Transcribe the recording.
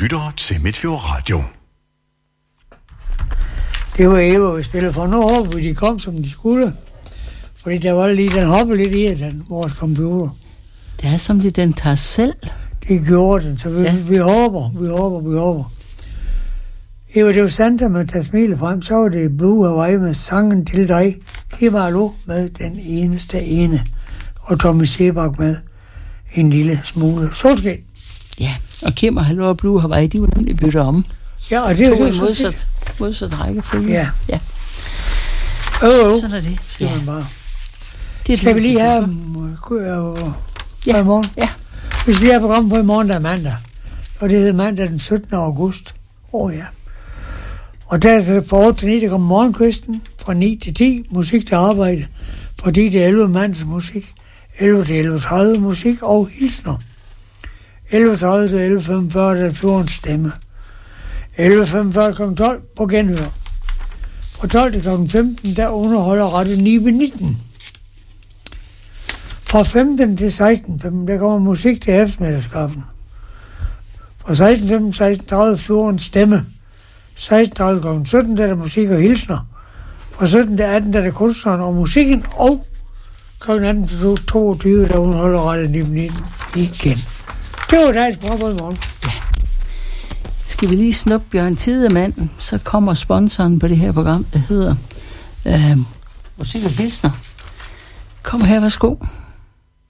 lytter til Midtfjord Radio. Det var Eva, vi spillede for. Nu håber vi, de kom, som de skulle. Fordi der var lige, den hoppede lidt i vores computer. Det er som den tager selv. Det gjorde den, så vi håber. Eva, det var Santa med at tage smilet frem, så var det Blue Hawaii med sangen til dig. Det var Lå med den eneste ene. Og Tommy Sebak med en lille smule solskin. Ja, og Kim og Hallo og Blue Hawaii, de var nemlig byttet om. Ja, og det er jo modsat rækkefølge. Ja. Ja. Sådan er det. Ja. Det skal vi lige have i morgen? Ja. Hvis vi har program på i morgen, der er mandag. Og det hedder mandag den 17. august. Ja. Og der er fra 8 til 9, der kommer morgenkysten. Fra 9 til 10, musik til arbejde. Fra 10 til 11, mands musik. 11 til 11.30 musik og hilsner. 11.30 til 11.45, der er fjordens stemme. 11.45 kl. 12 på genhør. Fra 12 til kl. 15, der underholder Radio 9-19. Fra 15 til 16.15, der kommer musik til eftermiddagskaffen. Fra 16.15 16.30 fjordens stemme. 16.30 kl. 17, der er musik og hilsner. Fra 17 til 18, der er kunstneren og musikken. Og kl. 18 til 22, der underholder Radio 9-19 igen. Det var dagens program i morgen. Ja. Skal vi lige snuppe Bjørn Tidemand, så kommer sponsoren på det her program, der hedder Musik og Hilsner. Kom her, værsgo.